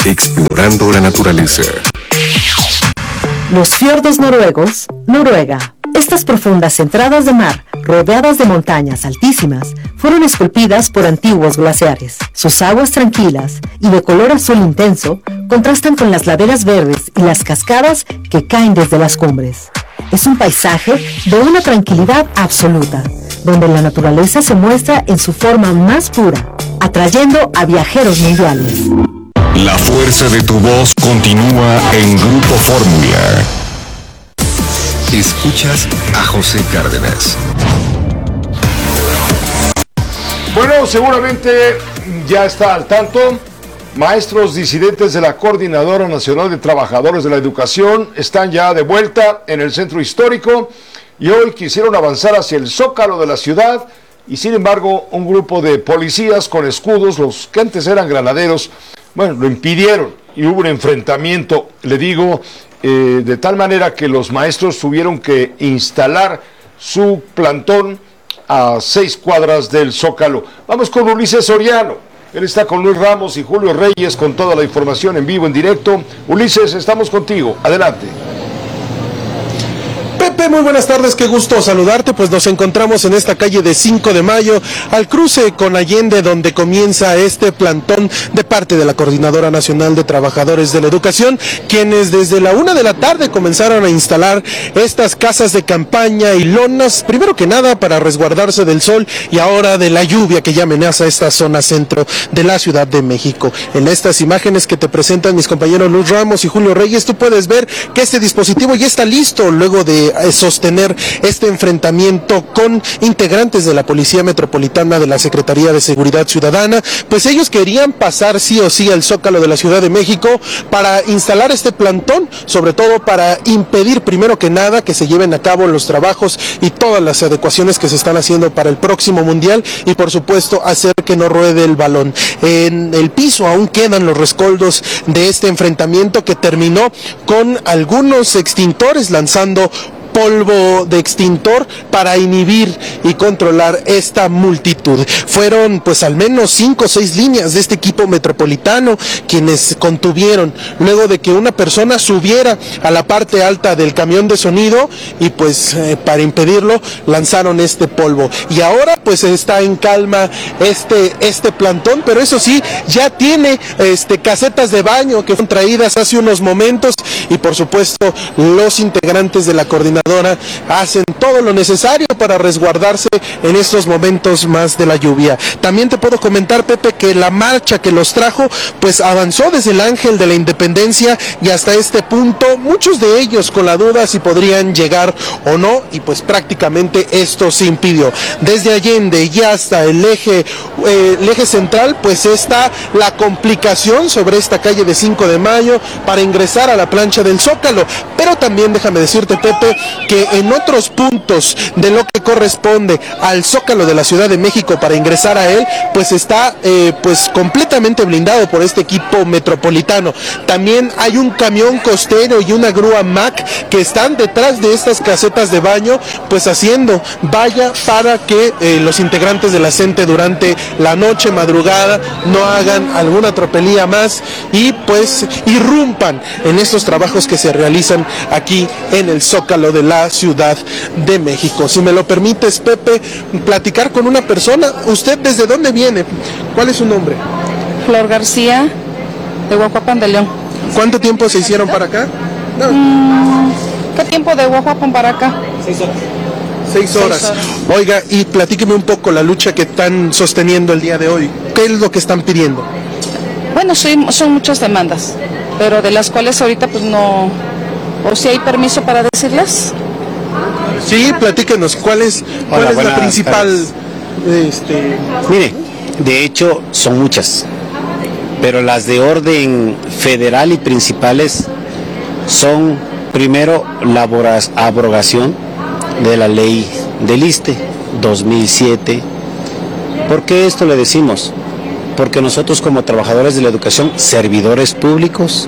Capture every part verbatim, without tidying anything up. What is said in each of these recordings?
explorando la naturaleza. Los fiordos noruegos, Noruega. Estas profundas entradas de mar, rodeadas de montañas altísimas, fueron esculpidas por antiguos glaciares. Sus aguas tranquilas y de color azul intenso contrastan con las laderas verdes y las cascadas que caen desde las cumbres. Es un paisaje de una tranquilidad absoluta, donde la naturaleza se muestra en su forma más pura, atrayendo a viajeros mundiales. La fuerza de tu voz continúa en Grupo Fórmula. Escuchas a José Cárdenas. Bueno, seguramente ya está al tanto. Maestros disidentes de la Coordinadora Nacional de Trabajadores de la Educación están ya de vuelta en el centro histórico y hoy quisieron avanzar hacia el zócalo de la ciudad y sin embargo un grupo de policías con escudos, los que antes eran granaderos, bueno, lo impidieron y hubo un enfrentamiento, le digo, eh, de tal manera que los maestros tuvieron que instalar su plantón a seis cuadras del zócalo. Vamos con Ulises Soriano. Él está con Luis Ramos y Julio Reyes con toda la información en vivo, en directo. Ulises, estamos contigo. Adelante. Pepe, muy buenas tardes, qué gusto saludarte, pues nos encontramos en esta calle de cinco de mayo, al cruce con Allende, donde comienza este plantón de parte de la Coordinadora Nacional de Trabajadores de la Educación, quienes desde la una de la tarde comenzaron a instalar estas casas de campaña y lonas, primero que nada para resguardarse del sol y ahora de la lluvia que ya amenaza esta zona centro de la Ciudad de México. En estas imágenes que te presentan mis compañeros Luis Ramos y Julio Reyes, tú puedes ver que este dispositivo ya está listo luego de sostener este enfrentamiento con integrantes de la Policía Metropolitana de la Secretaría de Seguridad Ciudadana, pues ellos querían pasar sí o sí al Zócalo de la Ciudad de México para instalar este plantón, sobre todo para impedir primero que nada que se lleven a cabo los trabajos y todas las adecuaciones que se están haciendo para el próximo Mundial y por supuesto hacer que no ruede el balón. En el piso aún quedan los rescoldos de este enfrentamiento que terminó con algunos extintores lanzando polvo de extintor para inhibir y controlar esta multitud. Fueron pues al menos cinco o seis líneas de este equipo metropolitano quienes contuvieron luego de que una persona subiera a la parte alta del camión de sonido y pues eh, para impedirlo lanzaron este polvo. Y ahora pues está en calma este, este plantón, pero eso sí, ya tiene este, casetas de baño que fueron traídas hace unos momentos y por supuesto los integrantes de la coordinación hacen todo lo necesario para resguardarse en estos momentos más de la lluvia. También te puedo comentar, Pepe, que la marcha que los trajo pues avanzó desde el Ángel de la Independencia y hasta este punto, muchos de ellos con la duda si podrían llegar o no y pues prácticamente esto se impidió. Desde Allende y hasta el eje, eh, el eje central pues está la complicación sobre esta calle de cinco de mayo para ingresar a la plancha del Zócalo, pero también déjame decirte, Pepe, que en otros puntos de lo que corresponde al Zócalo de la Ciudad de México para ingresar a él, pues está eh, pues completamente blindado por este equipo metropolitano. También hay un camión costero y una grúa M A C que están detrás de estas casetas de baño, pues haciendo valla para que eh, los integrantes de la CENTE durante la noche, madrugada, no hagan alguna tropelía más y pues irrumpan en estos trabajos que se realizan aquí en el Zócalo de la Ciudad de México. Si me lo permites, Pepe, platicar con una persona. ¿Usted desde dónde viene? ¿Cuál es su nombre? Flor García, de Huajuapan de León. ¿Cuánto tiempo se hicieron para acá? No. Mm, ¿Qué tiempo de Huajuapan para acá? Seis horas. Seis horas. Seis horas. Oiga, y platíqueme un poco la lucha que están sosteniendo el día de hoy. ¿Qué es lo que están pidiendo? Bueno, sí, son muchas demandas, pero de las cuales ahorita pues no... ¿O si hay permiso para decirlas? Sí, platíquenos, ¿cuál es, cuál Hola, es la principal? Este... Mire, de hecho son muchas, pero las de orden federal y principales son, primero, la abrogación de la ley del ISSSTE dos mil siete. ¿Por qué esto le decimos? Porque nosotros como trabajadores de la educación, servidores públicos,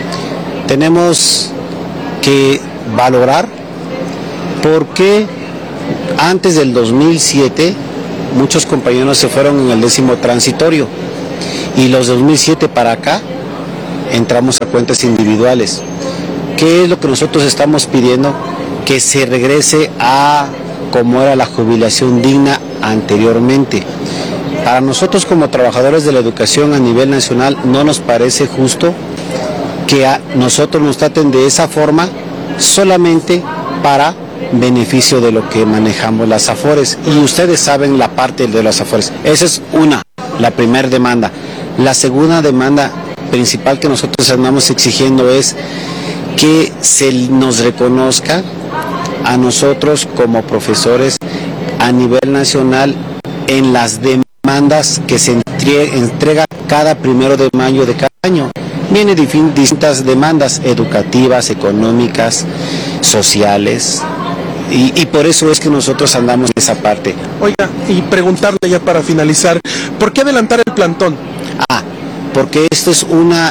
tenemos que valorar por qué antes del dos mil siete muchos compañeros se fueron en el décimo transitorio y los dos mil siete para acá entramos a cuentas individuales. ¿Qué es lo que nosotros estamos pidiendo? Que se regrese a como era la jubilación digna anteriormente. Para nosotros como trabajadores de la educación a nivel nacional no nos parece justo que a nosotros nos traten de esa forma solamente para beneficio de lo que manejamos las AFORES. Y ustedes saben la parte de las AFORES. Esa es una, la primera demanda. La segunda demanda principal que nosotros andamos exigiendo es que se nos reconozca a nosotros como profesores a nivel nacional en las demandas que se entrega cada primero de mayo de cada año. Vienen distintas demandas educativas, económicas, sociales, y, y por eso es que nosotros andamos en esa parte. Oiga, y preguntarle ya para finalizar, ¿por qué adelantar el plantón? Ah, porque esto es una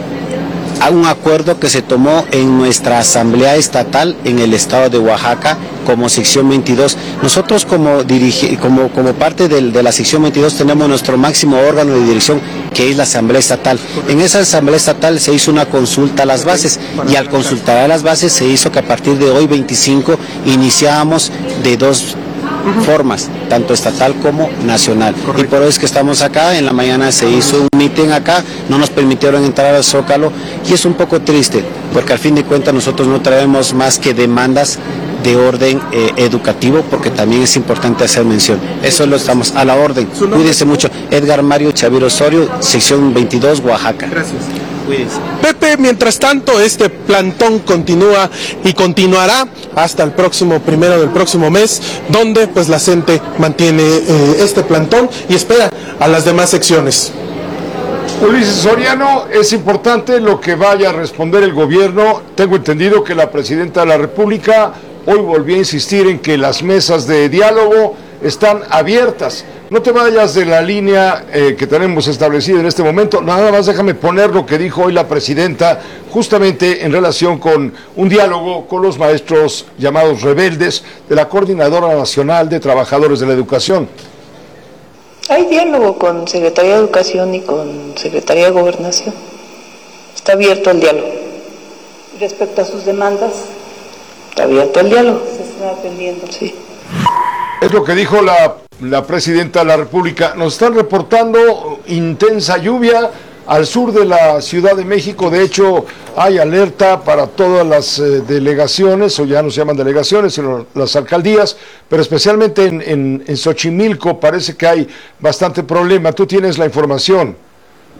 un acuerdo que se tomó en nuestra Asamblea Estatal en el estado de Oaxaca como sección veintidós. Nosotros como, dirige, como, como parte del, de la sección veintidós tenemos nuestro máximo órgano de dirección, que es la Asamblea Estatal. En esa Asamblea Estatal se hizo una consulta a las bases, y al consultar a las bases se hizo que a partir de hoy veinticinco iniciábamos de dos formas, tanto estatal como nacional. Correcto. Y por eso es que estamos acá. En la mañana se hizo un meeting acá, no nos permitieron entrar al Zócalo, y es un poco triste, porque al fin de cuentas nosotros no traemos más que demandas de orden eh, educativo, porque también es importante hacer mención. Eso lo estamos a la orden. Cuídense mucho. Edgar Mario Chaviro Osorio, sección veintidós, Oaxaca. Gracias. Cuídense. Pepe, mientras tanto, este plantón continúa y continuará hasta el próximo primero del próximo mes, donde pues la CENTE mantiene eh, este plantón y espera a las demás secciones. Ulises Soriano, es importante lo que vaya a responder el gobierno. Tengo entendido que la presidenta de la República hoy volvió a insistir en que las mesas de diálogo están abiertas. No te vayas de la línea eh, que tenemos establecida en este momento. Nada más déjame poner lo que dijo hoy la presidenta, justamente en relación con un diálogo con los maestros llamados rebeldes de la Coordinadora Nacional de Trabajadores de la Educación. Hay diálogo con Secretaría de Educación y con Secretaría de Gobernación. Está abierto el diálogo. Respecto a sus demandas, está abierto el diálogo. Se está atendiendo, sí. Es lo que dijo la, la presidenta de la República. Nos están reportando intensa lluvia al sur de la Ciudad de México. De hecho, hay alerta para todas las eh, delegaciones, o ya no se llaman delegaciones, sino las alcaldías, pero especialmente en, en, en Xochimilco parece que hay bastante problema. Tú tienes la información.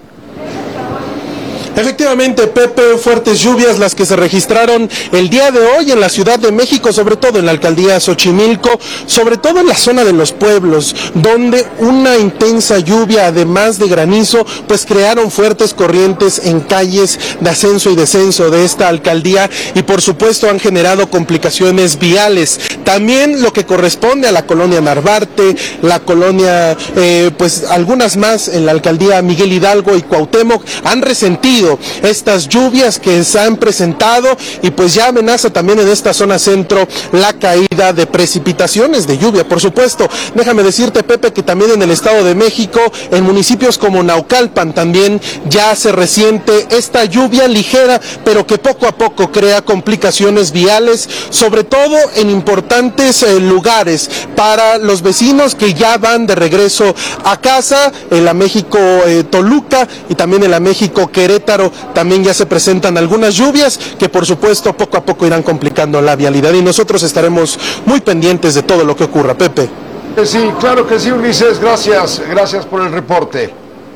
Efectivamente, Pepe, fuertes lluvias las que se registraron el día de hoy en la Ciudad de México, sobre todo en la alcaldía Xochimilco, sobre todo en la zona de los pueblos, donde una intensa lluvia, además de granizo, pues crearon fuertes corrientes en calles de ascenso y descenso de esta alcaldía, y por supuesto han generado complicaciones viales. También lo que corresponde a la colonia Narvarte, la colonia, eh, pues algunas más en la alcaldía Miguel Hidalgo y Cuauhtémoc, han resentido estas lluvias que se han presentado, y pues ya amenaza también en esta zona centro la caída de precipitaciones de lluvia. Por supuesto, déjame decirte, Pepe, que también en el Estado de México, en municipios como Naucalpan, también ya se resiente esta lluvia ligera, pero que poco a poco crea complicaciones viales, sobre todo en importantes eh, lugares para los vecinos que ya van de regreso a casa. En la México eh, Toluca y también en la México Querétaro también ya se presentan algunas lluvias que por supuesto poco a poco irán complicando la vialidad, y nosotros estaremos muy pendientes de todo lo que ocurra. Pepe. Sí, claro que sí, Ulises, gracias, gracias por el reporte.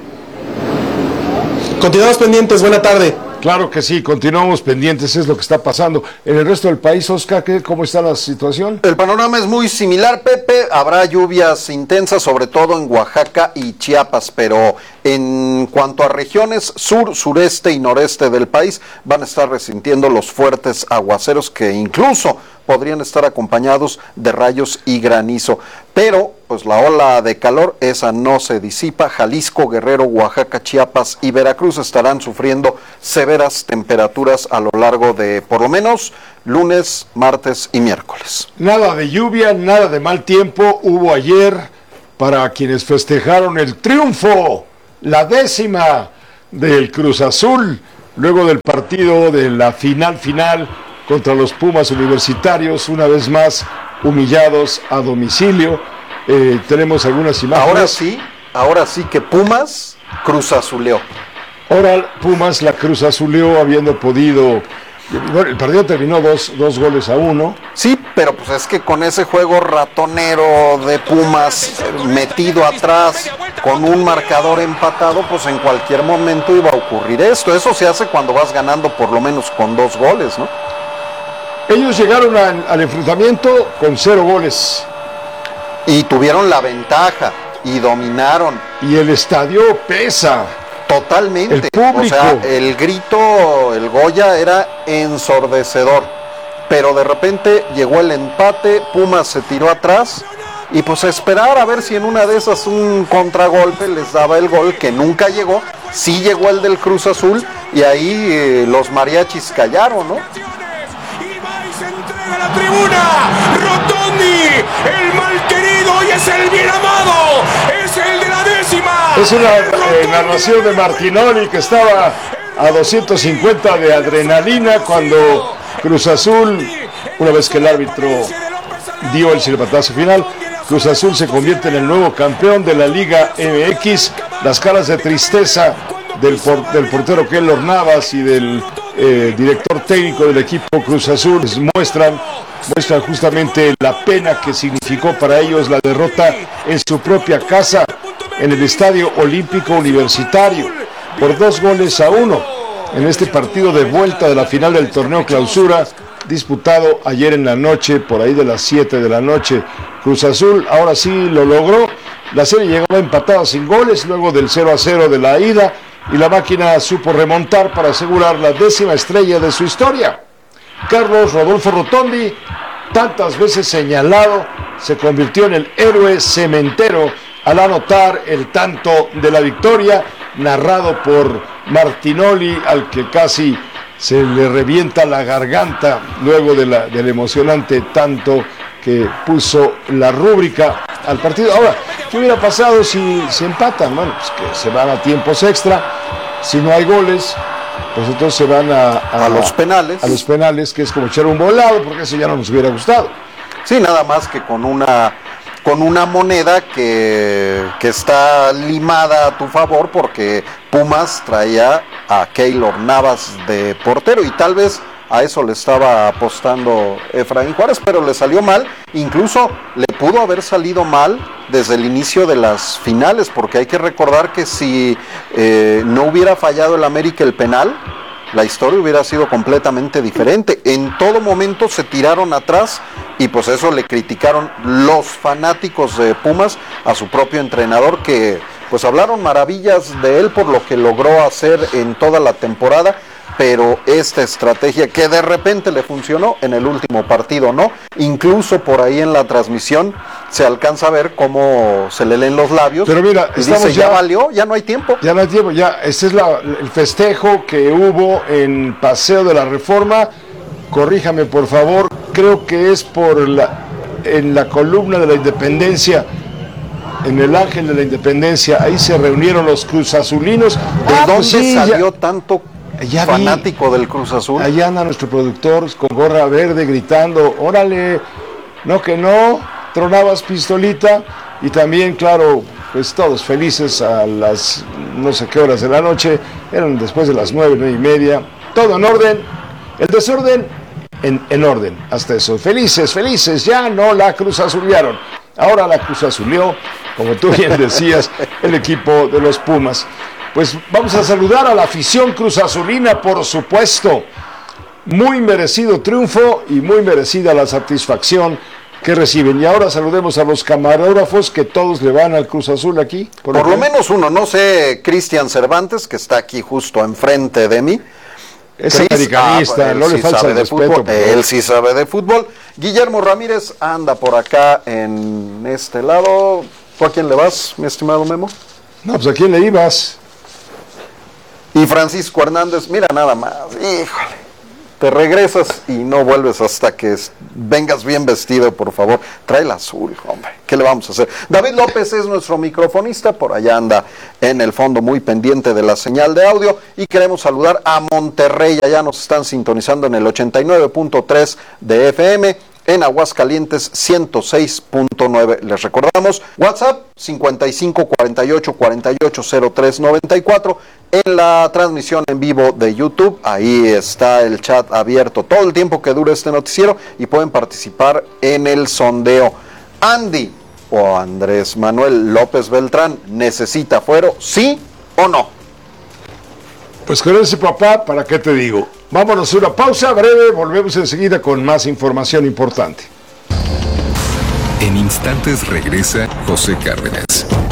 Continuamos pendientes, buena tarde. Claro que sí, continuamos pendientes, es lo que está pasando. En el resto del país, Oscar, ¿cómo está la situación? El panorama es muy similar, Pepe. Habrá lluvias intensas, sobre todo en Oaxaca y Chiapas, pero en cuanto a regiones sur, sureste y noreste del país, van a estar resintiendo los fuertes aguaceros que incluso podrían estar acompañados de rayos y granizo. Pero pues la ola de calor, esa no se disipa. Jalisco, Guerrero, Oaxaca, Chiapas y Veracruz estarán sufriendo severas temperaturas a lo largo de por lo menos lunes, martes y miércoles. Nada de lluvia, nada de mal tiempo hubo ayer para quienes festejaron el triunfo, la décima del Cruz Azul luego del partido de la final final contra los Pumas Universitarios, una vez más humillados a domicilio. Eh, tenemos algunas imágenes. Ahora sí, ahora sí que Pumas Cruz Azuleó. Ahora Pumas la Cruz Azuleó, habiendo podido... Bueno, el partido terminó dos, dos goles a uno. Sí, pero pues es que con ese juego ratonero de Pumas eh, metido atrás, con un marcador empatado, pues en cualquier momento iba a ocurrir esto. Eso se hace cuando vas ganando por lo menos con dos goles, ¿no? Ellos llegaron al, al enfrentamiento con cero goles. Y tuvieron la ventaja y dominaron. Y el estadio pesa. Totalmente. El público. O sea, el grito, el Goya era ensordecedor. Pero de repente llegó el empate, Pumas se tiró atrás y pues a esperar a ver si en una de esas un contragolpe les daba el gol, que nunca llegó. Sí llegó el del Cruz Azul y ahí eh, los mariachis callaron, ¿no? A la tribuna, Rotondi, el mal querido y es el bien amado, es el de la décima. Es una eh, narración de Martinoli, que estaba a doscientos cincuenta de adrenalina cuando Cruz Azul, una vez que el árbitro dio el silbatazo final, Cruz Azul se convierte en el nuevo campeón de la Liga M X. Las caras de tristeza del, por, del portero Keylor Navas y del eh, director técnico del equipo Cruz Azul muestran, muestran justamente la pena que significó para ellos la derrota en su propia casa, en el Estadio Olímpico Universitario, por dos goles a uno, en este partido de vuelta de la final del torneo Clausura, disputado ayer en la noche, por ahí de las siete de la noche. Cruz Azul ahora sí lo logró. La serie llegó empatada sin goles luego del cero a cero de la ida, y la máquina supo remontar para asegurar la décima estrella de su historia. Carlos Rodolfo Rotondi, tantas veces señalado, se convirtió en el héroe cementero al anotar el tanto de la victoria, narrado por Martinoli, al que casi se le revienta la garganta luego de la, del emocionante tanto que puso la rúbrica al partido. Ahora, ¿qué hubiera pasado si se empatan? Bueno, pues que se van a tiempos extra. Si no hay goles, pues entonces se van a, a, a los penales. A los penales, que es como echar un volado, porque eso ya no nos hubiera gustado. Sí, nada más que con una con una moneda que, que está limada a tu favor, porque Pumas traía a Keylor Navas de portero y tal vez a eso le estaba apostando Efraín Juárez, pero le salió mal. Incluso le pudo haber salido mal desde el inicio de las finales, porque hay que recordar que si eh, no hubiera fallado el América el penal, la historia hubiera sido completamente diferente. En todo momento se tiraron atrás y pues eso le criticaron los fanáticos de Pumas a su propio entrenador, que pues hablaron maravillas de él por lo que logró hacer en toda la temporada, pero esta estrategia que de repente le funcionó en el último partido, ¿no? Incluso por ahí en la transmisión se alcanza a ver cómo se le leen los labios. Pero mira, y estamos dice, ya, ya valió, ya no hay tiempo. Ya no hay tiempo, ya, este es la, el festejo que hubo en Paseo de la Reforma. Corríjame por favor, creo que es por la, en la columna de la Independencia, en el Ángel de la Independencia, ahí se reunieron los cruzazulinos. ¿De Ah, dónde pues sí, salió ya, tanto ya fanático vi, del Cruz Azul? Allá anda nuestro productor con gorra verde gritando, órale, no que no, tronabas pistolita. Y también, claro, pues todos felices a las no sé qué horas de la noche, eran después de las nueve, nueve y media, todo en orden, el desorden en, en orden, hasta eso, felices, felices, ya no la cruzazulearon, ahora la cruzazuleó, como tú bien decías, el equipo de los Pumas. Pues vamos a saludar a la afición cruzazulina, por supuesto, muy merecido triunfo y muy merecida la satisfacción que reciben. Y ahora saludemos a los camarógrafos, que todos le van al Cruz Azul aquí. Por, por lo menos uno, no sé, Cristian Cervantes, que está aquí justo enfrente de mí. Es americanista, ah, no le sí falta el respeto. Él sí sabe de fútbol. Guillermo Ramírez anda por acá en este lado. ¿Tú a quién le vas, mi estimado Memo? No, pues ¿a quién le ibas? Y Francisco Hernández, mira nada más, híjole. te regresas y no vuelves hasta que vengas bien vestido, por favor. Trae el azul, hombre. ¿Qué le vamos a hacer? David López es nuestro microfonista, por allá anda en el fondo muy pendiente de la señal de audio. Y queremos saludar a Monterrey, allá nos están sintonizando en el ochenta y nueve punto tres de F M. En Aguascalientes ciento seis punto nueve. Les recordamos, WhatsApp cincuenta y cinco cuarenta y ocho cuarenta y ocho cero tres noventa y cuatro. En la transmisión en vivo de YouTube, ahí está el chat abierto todo el tiempo que dure este noticiero y pueden participar en el sondeo. Andy o Andrés Manuel López Beltrán, ¿necesita fuero, sí o no? Pues con ese papá, ¿para qué te digo? Vámonos a una pausa breve, volvemos enseguida con más información importante. En instantes regresa José Cárdenas.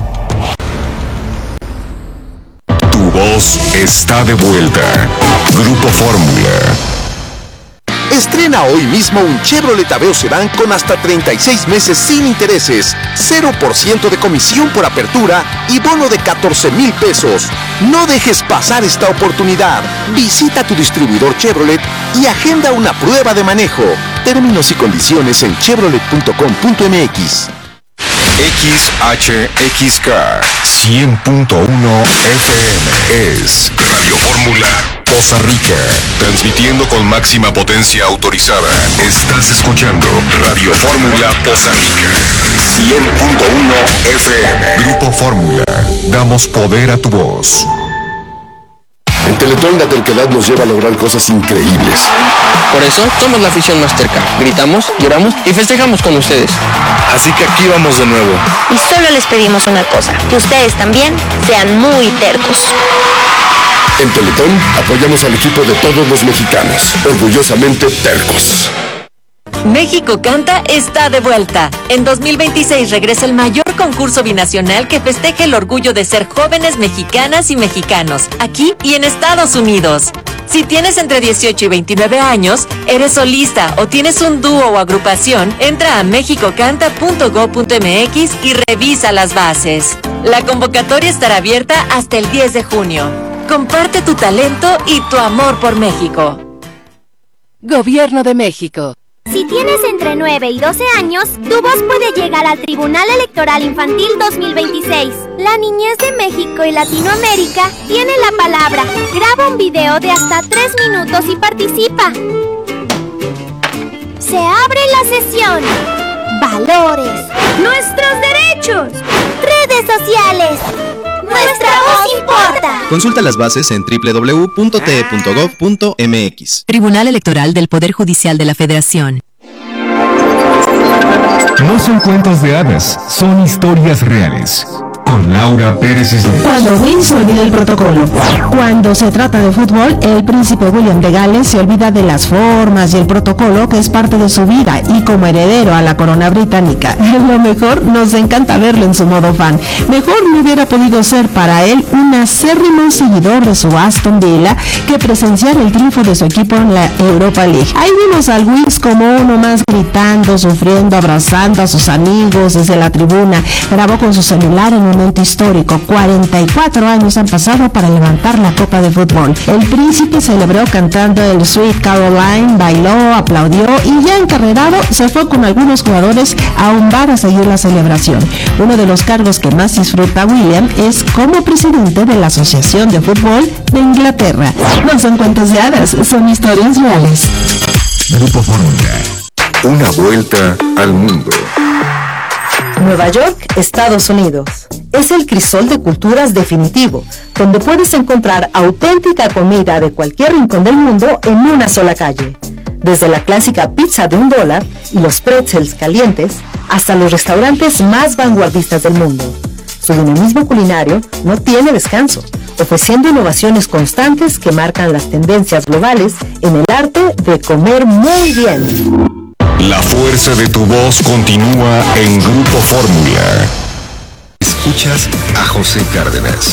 Tu voz está de vuelta. Grupo Fórmula. Estrena hoy mismo un Chevrolet Aveo Sedán con hasta treinta y seis meses sin intereses, cero por ciento de comisión por apertura y bono de catorce mil pesos. No dejes pasar esta oportunidad. Visita tu distribuidor Chevrolet y agenda una prueba de manejo. Términos y condiciones en chevrolet punto com punto m x. X H X K cien punto uno F M es Radio Fórmula Poza Rica, transmitiendo con máxima potencia autorizada. Estás escuchando Radio Fórmula Poza Rica cien punto uno F M. Grupo Fórmula, damos poder a tu voz. En Teletón la terquedad nos lleva a lograr cosas increíbles. Por eso somos la afición más terca. Gritamos, lloramos y festejamos con ustedes. Así que aquí vamos de nuevo. Y solo les pedimos una cosa, que ustedes también sean muy tercos. En Teletón apoyamos al equipo de todos los mexicanos, orgullosamente tercos. México Canta está de vuelta. En dos mil veintiséis regresa el mayor concurso binacional que festeja el orgullo de ser jóvenes mexicanas y mexicanos, aquí y en Estados Unidos. Si tienes entre dieciocho y veintinueve años, eres solista o tienes un dúo o agrupación, entra a mexico canta punto gob punto m x y revisa las bases. La convocatoria estará abierta hasta el diez de junio. Comparte tu talento y tu amor por México. Gobierno de México. Si tienes entre nueve y doce años, tu voz puede llegar al Tribunal Electoral Infantil dos mil veintiséis. La niñez de México y Latinoamérica tiene la palabra. Graba un video de hasta tres minutos y participa. Se abre la sesión. Valores. Nuestros derechos. Redes sociales. Nuestra voz importa. Consulta las bases en doble u doble u doble u punto t e punto gob punto m x. Tribunal Electoral del Poder Judicial de la Federación. No son cuentos de hadas, son historias reales. Con Laura Pérez Isler. Cuando Will se olvida el protocolo. Cuando se trata de fútbol, el príncipe William de Gales se olvida de las formas y el protocolo que es parte de su vida y como heredero a la corona británica. Lo mejor, nos encanta verlo en su modo fan. Mejor no hubiera podido ser para él un acérrimo seguidor de su Aston Villa que presenciar el triunfo de su equipo en la Europa League. Ahí vimos al Wills como uno más gritando, sufriendo, abrazando a sus amigos desde la tribuna. Grabó con su celular en un momento histórico. cuarenta y cuatro años han pasado para levantar la copa de fútbol. El príncipe celebró cantando el Sweet Caroline, bailó, aplaudió y ya encarrerado se fue con algunos jugadores a un bar a seguir la celebración. Uno de los cargos que más disfruta William es como presidente de la Asociación de Fútbol de Inglaterra. No son cuentos de hadas, son historias reales. Grupo Fórmula, una vuelta al mundo. Nueva York, Estados Unidos. Es el crisol de culturas definitivo, donde puedes encontrar auténtica comida de cualquier rincón del mundo en una sola calle. Desde la clásica pizza de un dólar y los pretzels calientes, hasta los restaurantes más vanguardistas del mundo. Su dinamismo culinario no tiene descanso, ofreciendo innovaciones constantes que marcan las tendencias globales en el arte de comer muy bien. La fuerza de tu voz continúa en Grupo Fórmula. Escuchas a José Cárdenas.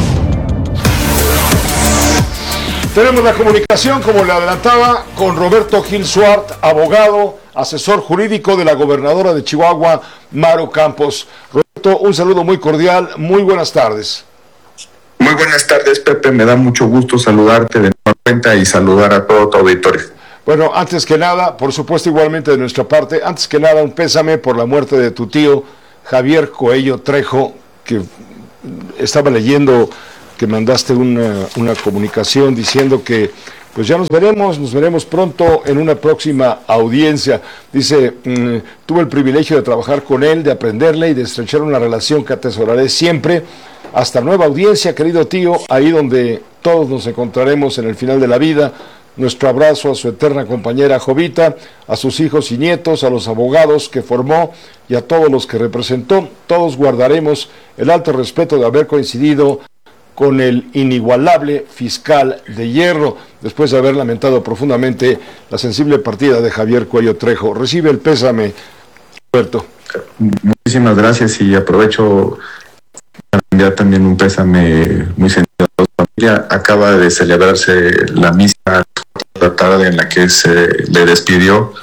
Tenemos la comunicación, como le adelantaba, con Roberto Gil Suart, abogado, asesor jurídico de la gobernadora de Chihuahua, Maru Campos. Roberto, un saludo muy cordial, muy buenas tardes. Muy buenas tardes, Pepe, me da mucho gusto saludarte de nueva cuenta y saludar a todo tu auditorio. Bueno, antes que nada, por supuesto igualmente de nuestra parte, antes que nada un pésame por la muerte de tu tío Javier Coello Trejo, que estaba leyendo que mandaste una, una comunicación diciendo que pues ya nos veremos, nos veremos pronto en una próxima audiencia. Dice, mmm, tuve el privilegio de trabajar con él, de aprenderle y de estrechar una relación que atesoraré siempre. Hasta nueva audiencia, querido tío, ahí donde todos nos encontraremos en el final de la vida. Nuestro abrazo a su eterna compañera Jovita, a sus hijos y nietos, a los abogados que formó y a todos los que representó. Todos guardaremos el alto respeto de haber coincidido con el inigualable fiscal de hierro, después de haber lamentado profundamente la sensible partida de Javier Coello Trejo. Recibe el pésame, Roberto. Muchísimas gracias y aprovecho para enviar también un pésame muy sentido a la familia. Acaba de celebrarse la misa la tarde en la que se le despidió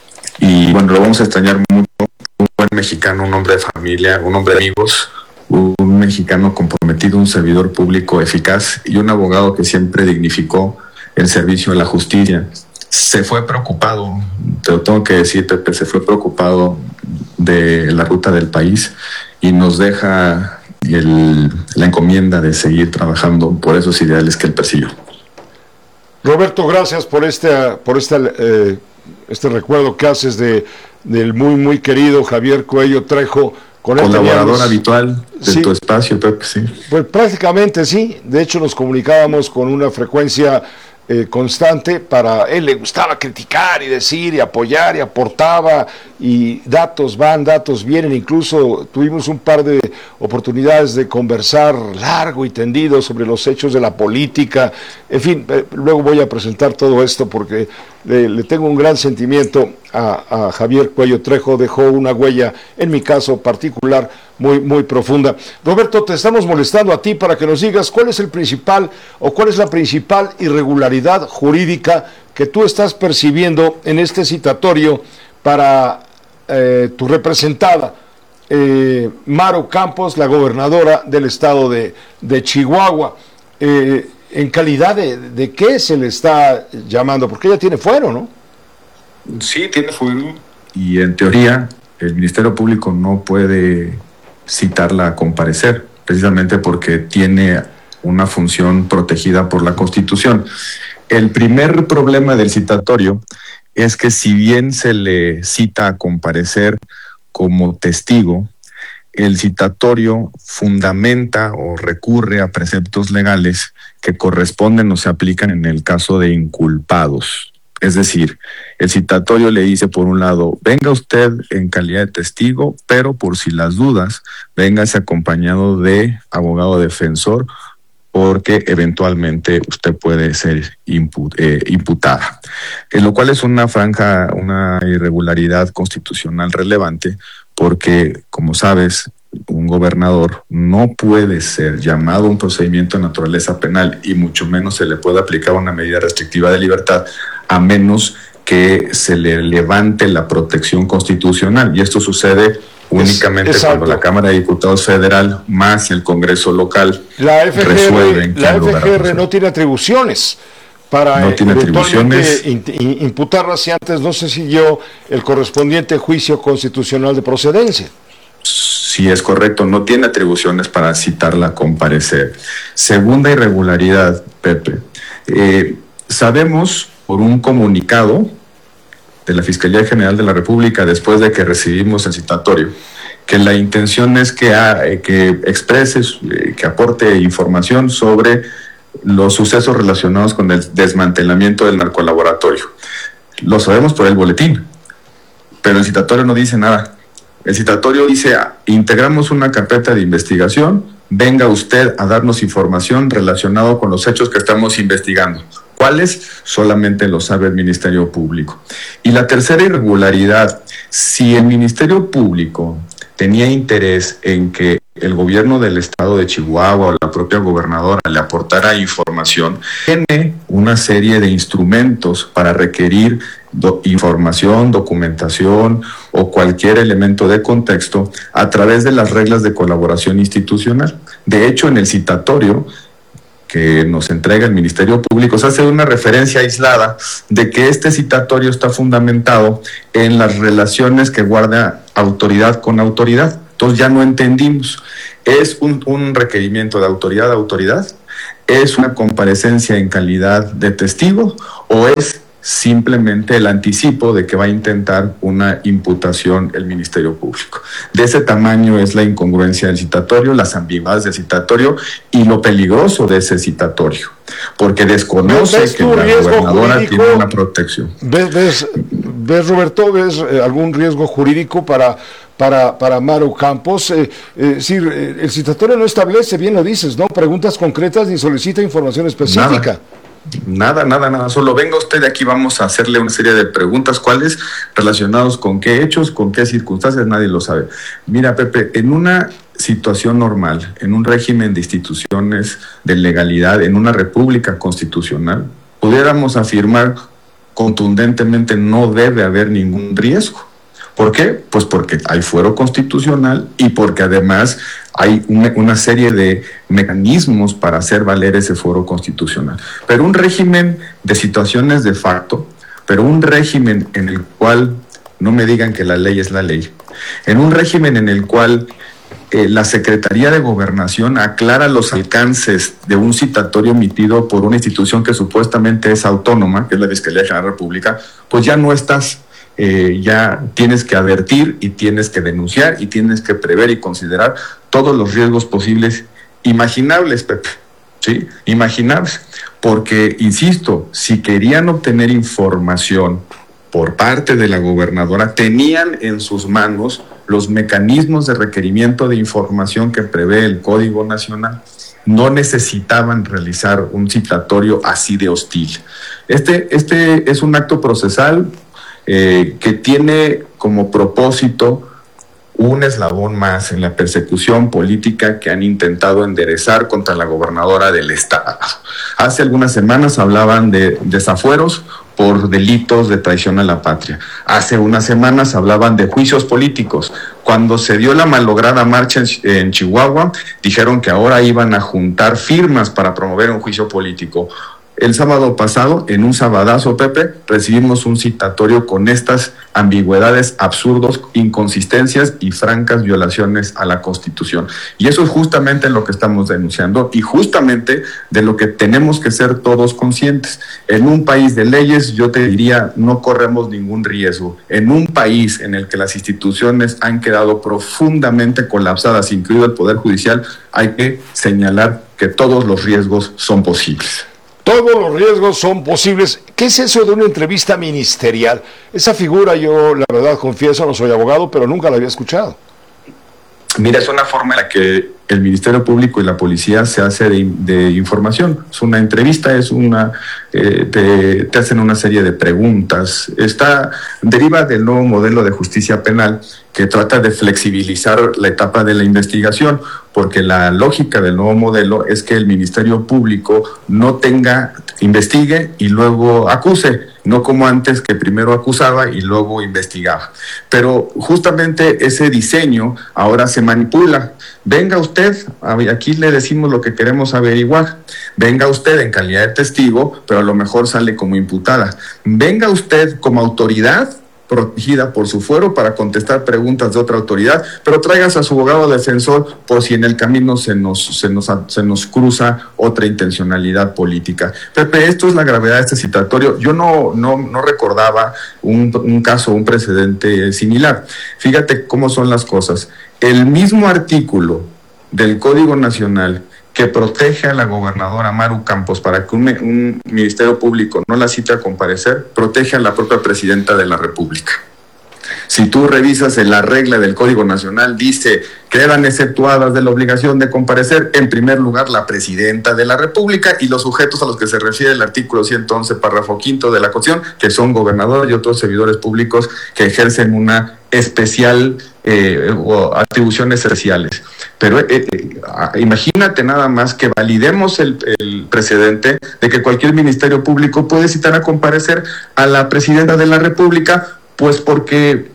y bueno, lo vamos a extrañar mucho. Un buen mexicano, un hombre de familia, un hombre de amigos, un mexicano comprometido, un servidor público eficaz y un abogado que siempre dignificó el servicio a la justicia. Se fue preocupado, te lo tengo que decir, Pepe, se fue preocupado de la ruta del país y nos deja el, la encomienda de seguir trabajando por esos ideales que él persiguió. Roberto, gracias por este, por este, eh, este recuerdo que haces de, del muy, muy querido Javier Coello Trejo. Con Colaborador teníamos, habitual de sí, tu espacio, Pepe, sí. Pues prácticamente sí, de hecho nos comunicábamos con una frecuencia eh, constante. Para él le gustaba criticar y decir y apoyar y aportaba y datos van, datos vienen, incluso tuvimos un par de oportunidades de conversar largo y tendido sobre los hechos de la política, en fin, eh, luego voy a presentar todo esto porque le, le tengo un gran sentimiento a, a Javier Coello Trejo, dejó una huella, en mi caso particular, muy, muy profunda. Roberto, te estamos molestando a ti para que nos digas cuál es el principal o cuál es la principal irregularidad jurídica que tú estás percibiendo en este citatorio para eh, tu representada, eh, Maru Campos, la gobernadora del estado de, de Chihuahua. Eh, ¿En calidad de, de qué se le está llamando? Porque ella tiene fuero, ¿no? Sí, tiene fuero. Y en teoría, el Ministerio Público no puede citarla a comparecer, precisamente porque tiene una función protegida por la Constitución. El primer problema del citatorio es que si bien se le cita a comparecer como testigo, el citatorio fundamenta o recurre a preceptos legales que corresponden o se aplican en el caso de inculpados. Es decir, el citatorio le dice, por un lado, venga usted en calidad de testigo, pero por si las dudas, véngase acompañado de abogado defensor, porque eventualmente usted puede ser imput, eh, imputada. Eh, lo cual es una franja, una irregularidad constitucional relevante, porque, como sabes, un gobernador no puede ser llamado a un procedimiento de naturaleza penal y mucho menos se le puede aplicar una medida restrictiva de libertad a menos que se le levante la protección constitucional. Y esto sucede únicamente es, cuando la Cámara de Diputados Federal más el Congreso local la F G R, resuelven. La F G R no tiene atribuciones para no tiene atribuciones. imputarla si antes no se siguió el correspondiente juicio constitucional de procedencia. Sí, es correcto, no tiene atribuciones para citarla a comparecer. Segunda irregularidad, Pepe. Eh, sabemos por un comunicado de la Fiscalía General de la República, después de que recibimos el citatorio, que la intención es que, ha, que exprese, eh, que aporte información sobre los sucesos relacionados con el desmantelamiento del narcolaboratorio. Lo sabemos por el boletín, pero el citatorio no dice nada. El citatorio dice, integramos una carpeta de investigación, venga usted a darnos información relacionada con los hechos que estamos investigando. ¿Cuáles? Solamente lo sabe el Ministerio Público. Y la tercera irregularidad, si el Ministerio Público tenía interés en que el gobierno del estado de Chihuahua o la propia gobernadora le aportara información, tiene una serie de instrumentos para requerir do- información, documentación o cualquier elemento de contexto a través de las reglas de colaboración institucional. De hecho, en el citatorio que nos entrega el Ministerio Público, se hace una referencia aislada de que este citatorio está fundamentado en las relaciones que guarda autoridad con autoridad. Entonces ya no entendimos, ¿es un, un requerimiento de autoridad a autoridad? ¿Es una comparecencia en calidad de testigo? ¿O es simplemente el anticipo de que va a intentar una imputación el Ministerio Público? De ese tamaño es la incongruencia del citatorio, las ambigüedades del citatorio y lo peligroso de ese citatorio, porque desconoce que la gobernadora jurídico? tiene una protección. ¿Ves, ves, ves Roberto, ves eh, algún riesgo jurídico para, para, para Maru Campos? Eh, eh, sí, eh, el citatorio no establece, bien lo dices, ¿no? Preguntas concretas ni solicita información específica. Nada. Nada, nada, nada, solo venga usted de aquí, vamos a hacerle una serie de preguntas, ¿cuáles? Relacionados con qué hechos, con qué circunstancias, nadie lo sabe. Mira, Pepe, en una situación normal, en un régimen de instituciones de legalidad, en una república constitucional, pudiéramos afirmar contundentemente no debe haber ningún riesgo. ¿Por qué? Pues porque hay fuero constitucional y porque además hay una, una serie de mecanismos para hacer valer ese fuero constitucional. Pero un régimen de situaciones de facto, pero un régimen en el cual, no me digan que la ley es la ley, en un régimen en el cual eh, la Secretaría de Gobernación aclara los alcances de un citatorio emitido por una institución que supuestamente es autónoma, que es la Fiscalía General de la República, pues ya no estás... Eh, ya tienes que advertir y tienes que denunciar y tienes que prever y considerar todos los riesgos posibles, imaginables, Pepe, ¿sí? Imaginables, porque, insisto, si querían obtener información por parte de la gobernadora, tenían en sus manos los mecanismos de requerimiento de información que prevé el Código Nacional. No necesitaban realizar un citatorio así de hostil. Este, este es un acto procesal Eh, que tiene como propósito un eslabón más en la persecución política que han intentado enderezar contra la gobernadora del estado. Hace algunas semanas hablaban de desafueros por delitos de traición a la patria. Hace unas semanas hablaban de juicios políticos. Cuando se dio la malograda marcha en, en Chihuahua, dijeron que ahora iban a juntar firmas para promover un juicio político. El sábado pasado, en un sabadazo, Pepe, recibimos un citatorio con estas ambigüedades, absurdos, inconsistencias y francas violaciones a la Constitución. Y eso es justamente lo que estamos denunciando y justamente de lo que tenemos que ser todos conscientes. En un país de leyes, yo te diría, no corremos ningún riesgo. En un país en el que las instituciones han quedado profundamente colapsadas, incluido el Poder Judicial, hay que señalar que todos los riesgos son posibles. Todos los riesgos son posibles. ¿Qué es eso de una entrevista ministerial? Esa figura, yo la verdad confieso, no soy abogado, pero nunca la había escuchado. Mira, es una forma en la que el Ministerio Público y la policía se hace de, de información. Es una entrevista, es una eh, te, te hacen una serie de preguntas. Está deriva del nuevo modelo de justicia penal que trata de flexibilizar la etapa de la investigación, porque la lógica del nuevo modelo es que el Ministerio Público no tenga, investigue y luego acuse, no como antes que primero acusaba y luego investigaba. Pero justamente ese diseño ahora se manipula. Venga usted, aquí le decimos lo que queremos averiguar. Venga usted en calidad de testigo, pero a lo mejor sale como imputada. Venga usted como autoridad protegida por su fuero para contestar preguntas de otra autoridad, pero traigas a su abogado defensor por si en el camino se nos, se nos, se nos cruza otra intencionalidad política. Pepe, esto es la gravedad de este citatorio. Yo no, no, no recordaba un, un caso, un precedente similar. Fíjate cómo son las cosas. El mismo artículo del Código Nacional que protege a la gobernadora Maru Campos para que un, un ministerio público no la cite a comparecer, protege a la propia presidenta de la República. Si tú revisas en la regla del Código Nacional, dice que eran exceptuadas de la obligación de comparecer, en primer lugar, la presidenta de la República y los sujetos a los que se refiere el artículo ciento once, párrafo quinto de la Constitución, que son gobernadores y otros servidores públicos que ejercen una especial eh, o atribuciones especiales. Pero eh, eh, imagínate nada más que validemos el, el precedente de que cualquier ministerio público puede citar a comparecer a la presidenta de la República, pues porque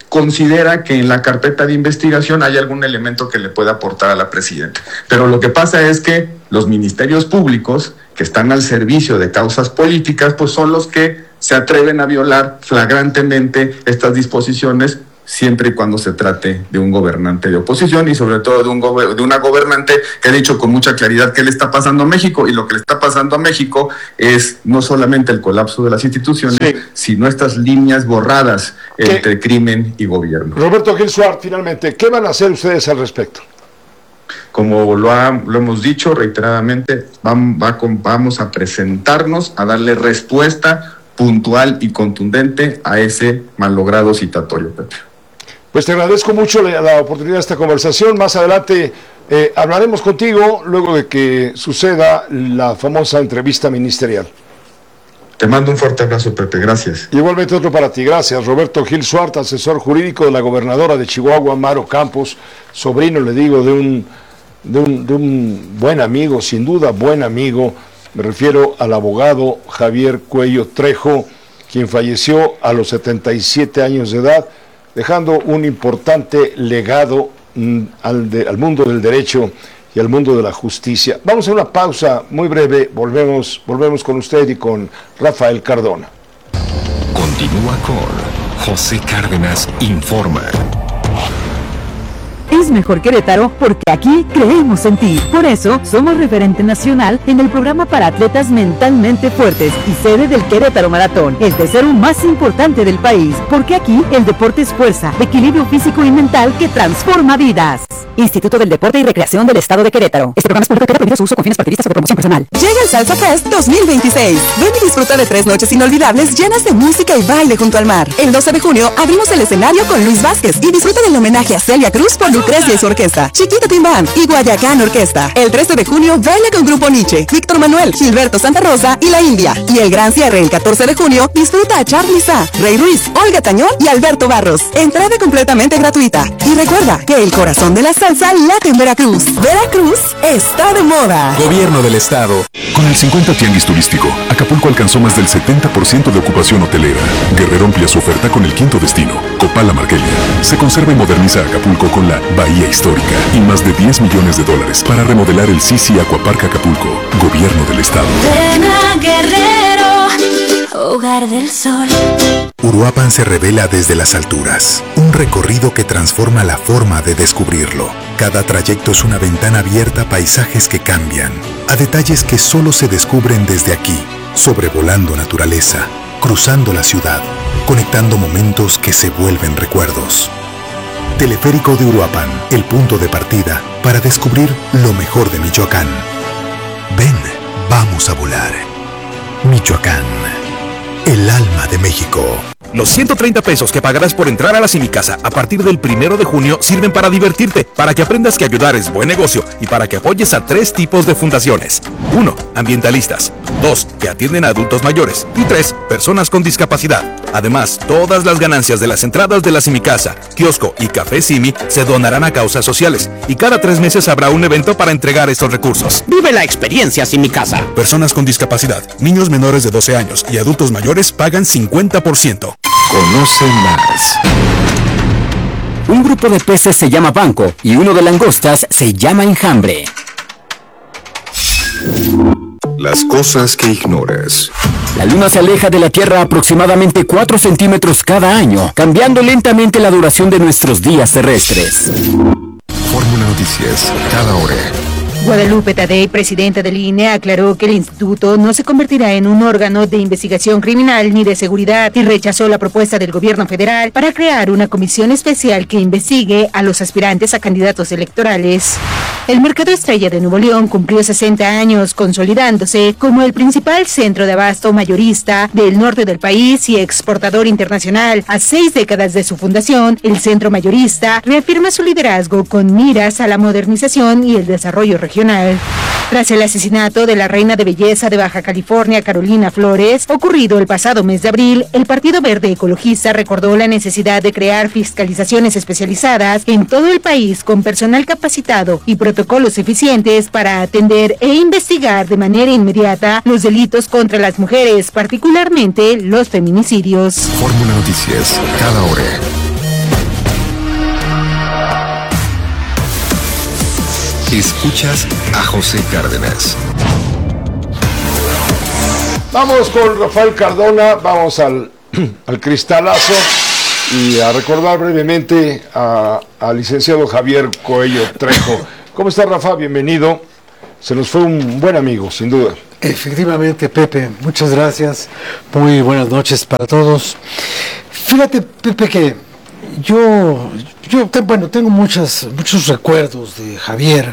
considera que en la carpeta de investigación hay algún elemento que le pueda aportar a la presidenta. Pero lo que pasa es que los ministerios públicos que están al servicio de causas políticas, pues son los que se atreven a violar flagrantemente estas disposiciones, siempre y cuando se trate de un gobernante de oposición y sobre todo de, un gober- de una gobernante que ha dicho con mucha claridad qué le está pasando a México, y lo que le está pasando a México es no solamente el colapso de las instituciones, sí, sino estas líneas borradas ¿Qué? entre crimen y gobierno. Roberto Gil Suárez, finalmente, ¿qué van a hacer ustedes al respecto? Como lo, ha, lo hemos dicho reiteradamente, vamos, va con, vamos a presentarnos a darle respuesta puntual y contundente a ese malogrado citatorio, Pepe. Pues te agradezco mucho la, la oportunidad de esta conversación. Más adelante eh, hablaremos contigo luego de que suceda la famosa entrevista ministerial. Te mando un fuerte abrazo, Pepe. Gracias. Igualmente otro para ti. Gracias. Roberto Gil Suárez, asesor jurídico de la gobernadora de Chihuahua, Maro Campos, sobrino, le digo, de un, de un, de un buen amigo, sin duda buen amigo. Me refiero al abogado Javier Cuello Trejo, quien falleció a los setenta y siete años de edad, dejando un importante legado mm, al, de, al mundo del derecho y al mundo de la justicia. Vamos a una pausa muy breve, volvemos, volvemos con usted y con Rafael Cardona. Continúa con José Cárdenas Informa. Es mejor Querétaro porque aquí creemos en ti. Por eso somos referente nacional en el programa para atletas mentalmente fuertes y sede del Querétaro Maratón, el tercero más importante del país, porque aquí el deporte es fuerza, equilibrio físico y mental que transforma vidas. Instituto del Deporte y Recreación del Estado de Querétaro. Este programa es público y queda prohibido su uso con fines partidistas o de promoción personal. Llega el Salsa Fest dos mil veintiséis. Ven y disfruta de tres noches inolvidables llenas de música y baile junto al mar. El doce de junio abrimos el escenario con Luis Vázquez y disfruta del homenaje a Celia Cruz por Lucrecia y su orquesta, Chiquita Team Band y Guayacán Orquesta. El trece de junio baila con Grupo Nietzsche, Víctor Manuel, Gilberto Santa Rosa y La India. Y el gran cierre el catorce de junio disfruta a Charly Sá, Rey Ruiz, Olga Tañón y Alberto Barros. Entrada completamente gratuita. Y recuerda que el corazón de la salsa late en Veracruz. Veracruz está de moda. Gobierno del Estado. Con el cincuenta Tianguis Turístico, Acapulco alcanzó más del setenta por ciento de ocupación hotelera. Guerrero amplía su oferta con el quinto destino, Copala Marquelia. Se conserva y moderniza Acapulco con la Bahía Histórica y más de diez millones de dólares para remodelar el Sisi Aquapark Acapulco. Gobierno del Estado. Ven a Guerrero, hogar del sol. Uruapan se revela desde las alturas, un recorrido que transforma la forma de descubrirlo. Cada trayecto es una ventana abierta a paisajes que cambian, a detalles que solo se descubren desde aquí, sobrevolando naturaleza, cruzando la ciudad, conectando momentos que se vuelven recuerdos. Teleférico de Uruapan, el punto de partida para descubrir lo mejor de Michoacán. Ven, vamos a volar. Michoacán, el alma de México. Los ciento treinta pesos que pagarás por entrar a la Cinicasa a partir del primero de junio sirven para divertirte, para que aprendas que ayudar es buen negocio y para que apoyes a tres tipos de fundaciones. uno. Ambientalistas. dos. Que atienden a adultos mayores. Y tres. Personas con discapacidad. Además, todas las ganancias de las entradas de la Cinicasa, kiosco y Café Simi se donarán a causas sociales. Y cada tres meses habrá un evento para entregar estos recursos. Vive la experiencia Cinicasa. Personas con discapacidad, niños menores de doce años y adultos mayores pagan cincuenta por ciento. Conoce más. Un grupo de peces se llama banco y uno de langostas se llama enjambre. Las cosas que ignoras. La Luna se aleja de la Tierra aproximadamente cuatro centímetros cada año, cambiando lentamente la duración de nuestros días terrestres. Fórmula Noticias, cada hora. Guadalupe Tadei, presidenta del I N E, aclaró que el instituto no se convertirá en un órgano de investigación criminal ni de seguridad y rechazó la propuesta del gobierno federal para crear una comisión especial que investigue a los aspirantes a candidatos electorales. El Mercado Estrella de Nuevo León cumplió sesenta años, consolidándose como el principal centro de abasto mayorista del norte del país y exportador internacional. A seis décadas de su fundación, el centro mayorista reafirma su liderazgo con miras a la modernización y el desarrollo regional. Tras el asesinato de la reina de belleza de Baja California, Carolina Flores, ocurrido el pasado mes de abril, el Partido Verde Ecologista recordó la necesidad de crear fiscalizaciones especializadas en todo el país con personal capacitado y protocolos eficientes para atender e investigar de manera inmediata los delitos contra las mujeres, particularmente los feminicidios. Fórmula Noticias, cada hora. Escuchas a José Cárdenas. Vamos con Rafael Cardona, vamos al, al cristalazo y a recordar brevemente al licenciado Javier Coello Trejo. ¿Cómo está, Rafa? Bienvenido. Se nos fue un buen amigo, sin duda. Efectivamente, Pepe, muchas gracias. Muy buenas noches para todos. Fíjate, Pepe, que yo, yo te, bueno, tengo muchas, muchos recuerdos de Javier,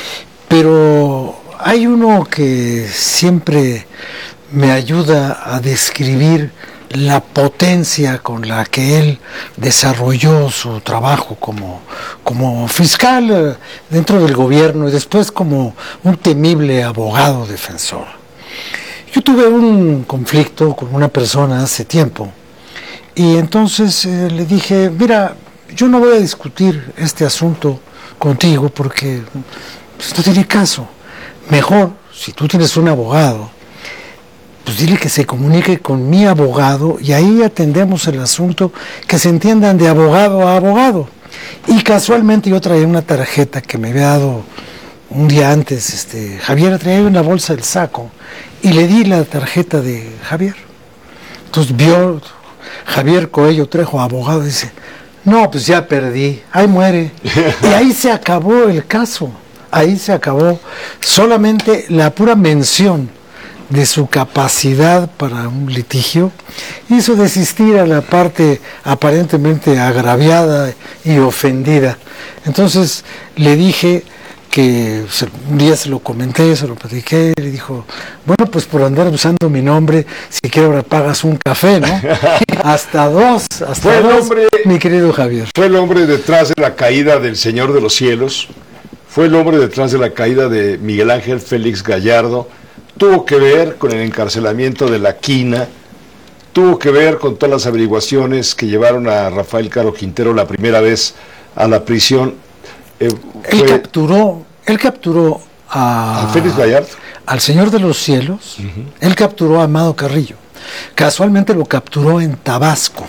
pero hay uno que siempre me ayuda a describir la potencia con la que él desarrolló su trabajo como, como fiscal dentro del gobierno y después como un temible abogado defensor. Yo tuve un conflicto con una persona hace tiempo y entonces eh, le dije, mira, yo no voy a discutir este asunto contigo porque pues, no tiene caso. Mejor, si tú tienes un abogado, pues dile que se comunique con mi abogado y ahí atendemos el asunto, que se entiendan de abogado a abogado. Y casualmente yo traía una tarjeta que me había dado un día antes, este, Javier traía una bolsa del saco y le di la tarjeta de Javier. Entonces vio Javier Coello Trejo, abogado, y dice, no, pues ya perdí, ahí muere. Y ahí se acabó el caso, ahí se acabó. Solamente la pura mención de su capacidad para un litigio hizo desistir a la parte aparentemente agraviada y ofendida. Entonces le dije que un día se lo comenté, se lo platiqué, le dijo, bueno, pues por andar usando mi nombre, si quiero ahora pagas un café, ¿no? Hasta dos, hasta fue dos, el hombre, mi querido Javier. Fue el hombre detrás de la caída del Señor de los Cielos, fue el hombre detrás de la caída de Miguel Ángel Félix Gallardo, tuvo que ver con el encarcelamiento de la Quina, tuvo que ver con todas las averiguaciones que llevaron a Rafael Caro Quintero la primera vez a la prisión. Eh, él fue, capturó, él capturó a, a Félix Gallardo, al Señor de los Cielos. Uh-huh. Él capturó a Amado Carrillo. Casualmente lo capturó en Tabasco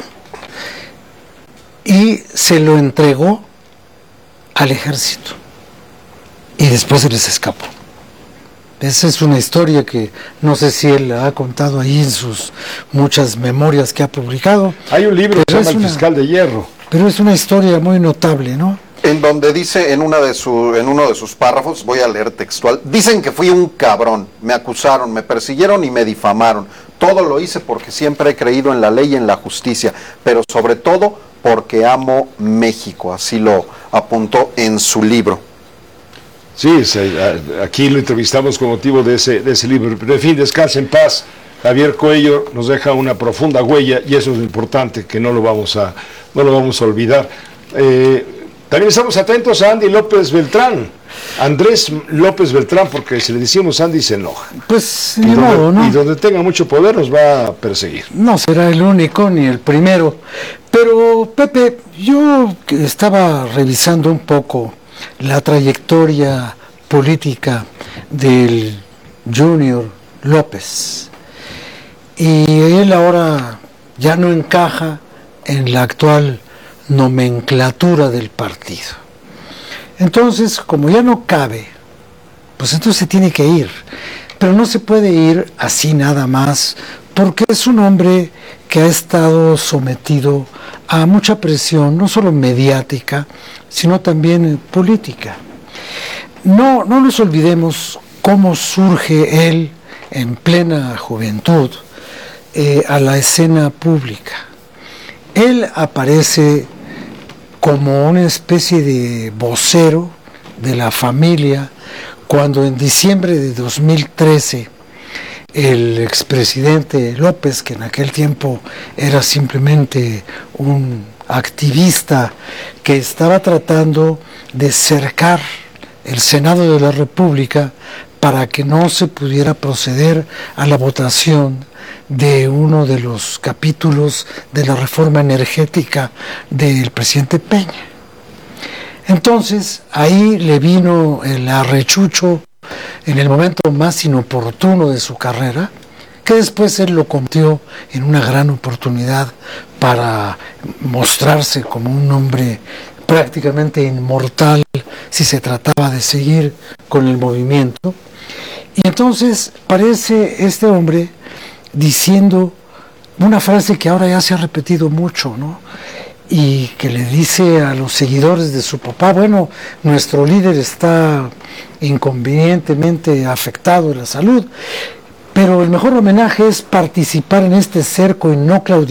y se lo entregó al ejército y después se les escapó. Esa es una historia que no sé si él ha contado ahí en sus muchas memorias que ha publicado. Hay un libro que se llama El Fiscal de Hierro. Pero es una historia muy notable, ¿no? En donde dice en una de su, en uno de sus párrafos, voy a leer textual, dicen que fui un cabrón, me acusaron, me persiguieron y me difamaron. Todo lo hice porque siempre he creído en la ley y en la justicia, pero sobre todo porque amo México, así lo apuntó en su libro. Sí, se, aquí lo entrevistamos con motivo de ese, de ese libro. Pero en fin, descanse en paz. Javier Coello nos deja una profunda huella y eso es lo importante, que no lo vamos a, no lo vamos a olvidar. Eh, también estamos atentos a Andy López Beltrán, Andrés López Beltrán, porque si le decimos Andy se enoja. Pues y ni donde, modo, ¿no? Y donde tenga mucho poder nos va a perseguir. No será el único ni el primero. Pero, Pepe, yo estaba revisando un poco la trayectoria política del Junior López y él ahora ya no encaja en la actual nomenclatura del partido. Entonces, como ya no cabe, pues entonces se tiene que ir, pero no se puede ir así nada más, porque es un hombre que ha estado sometido a mucha presión, no solo mediática, sino también política. No, no nos olvidemos cómo surge él en plena juventud eh, a la escena pública. Él aparece como una especie de vocero de la familia cuando en diciembre de dos mil trece el expresidente López, que en aquel tiempo era simplemente un activista que estaba tratando de cercar el Senado de la República para que no se pudiera proceder a la votación de uno de los capítulos de la reforma energética del presidente Peña. Entonces ahí le vino el arrechucho en el momento más inoportuno de su carrera, que después él lo convirtió en una gran oportunidad para mostrarse como un hombre prácticamente inmortal si se trataba de seguir con el movimiento. Y entonces parece este hombre diciendo una frase que ahora ya se ha repetido mucho, ¿no? Y que le dice a los seguidores de su papá, bueno, nuestro líder está inconvenientemente afectado en la salud, pero el mejor homenaje es participar en este cerco y no claudicar.